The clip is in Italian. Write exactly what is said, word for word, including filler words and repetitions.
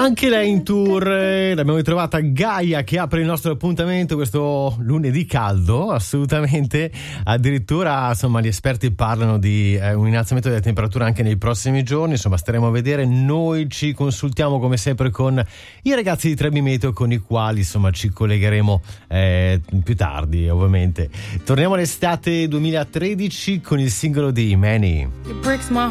Anche lei in tour, eh, l'abbiamo ritrovata Gaia che apre il nostro appuntamento questo lunedì caldo, assolutamente. Addirittura insomma gli esperti parlano di eh, un innalzamento della temperatura anche nei prossimi giorni, insomma staremo a vedere. Noi ci consultiamo come sempre con i ragazzi di Trebi Meteo, con i quali insomma ci collegheremo eh, più tardi ovviamente. Torniamo all'estate duemilatredici con il singolo di Manny.